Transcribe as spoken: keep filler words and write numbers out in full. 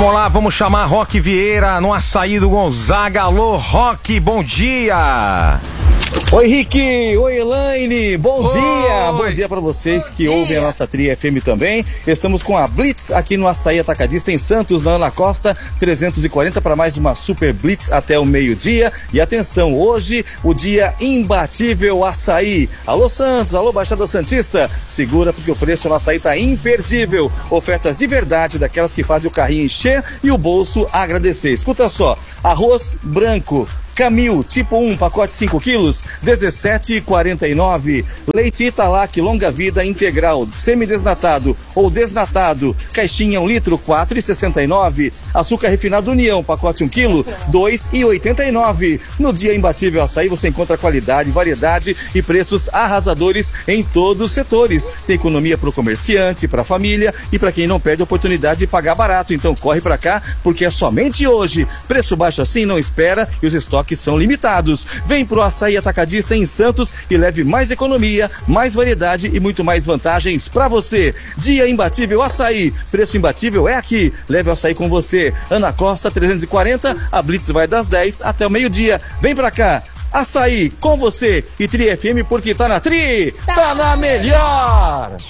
Vamos lá, vamos chamar Roque Vieira no açaí do Gonzaga. Alô, Roque, bom dia! Oi, Rick! Oi, Elaine! Bom Oi. dia! Bom dia para vocês Bom que dia. ouvem a nossa Tria F M também. Estamos com a Blitz aqui no Açaí Atacadista em Santos, na Ana Costa, trezentos e quarenta, para mais uma Super Blitz até o meio-dia. E atenção, hoje o dia imbatível açaí. Alô, Santos! Alô, Baixada Santista! Segura porque o preço no açaí tá imperdível. Ofertas de verdade, daquelas que fazem o carrinho encher e o bolso agradecer. Escuta só, arroz branco Camil, tipo um, pacote cinco quilos, dezessete e quarenta e nove. Leite Italac, longa vida integral, semidesnatado ou desnatado, caixinha um litro, quatro e sessenta e nove. Açúcar refinado União, pacote um quilo, dois e oitenta e nove. No dia imbatível açaí você encontra qualidade, variedade e preços arrasadores em todos os setores. Tem economia para o comerciante, para a família e para quem não perde a oportunidade de pagar barato. Então corre para cá, porque é somente hoje. Preço baixo assim não espera e os estoques que são limitados. Vem pro Açaí Atacadista em Santos e leve mais economia, mais variedade e muito mais vantagens para você. Dia imbatível açaí, preço imbatível é aqui. Leve o açaí com você. Ana Costa trezentos e quarenta, a Blitz vai das dez até o meio-dia. Vem pra cá. Açaí com você e Tri F M, porque tá na Tri, tá na melhor.